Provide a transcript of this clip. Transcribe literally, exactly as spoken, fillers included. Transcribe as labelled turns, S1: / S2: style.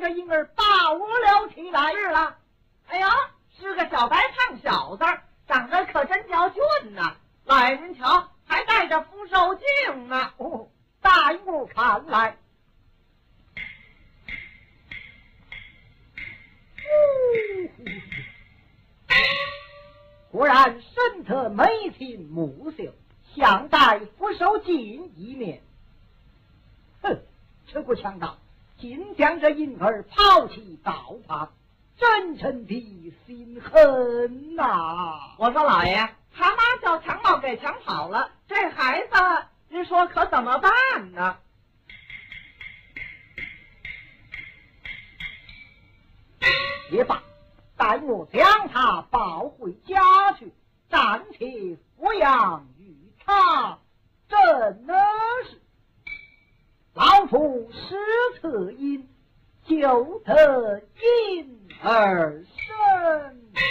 S1: 这婴儿抱了起来。
S2: 是了，哎呀，是个小白胖小子，长得可真叫俊呐！来人瞧，还戴着扶手镜呢。
S1: 哦，在我看来，果然身特眉清目秀，像戴扶手镜一面。哼，这个强盗竟将这婴儿抛弃道旁，真诚的心狠呐、啊！
S2: 我说老爷，他妈叫强盗给抢跑了，这孩子您说可怎么办呢？
S1: 也罢，待我将他抱回家去，暂且抚养于他。真的是老夫失策因，就得因而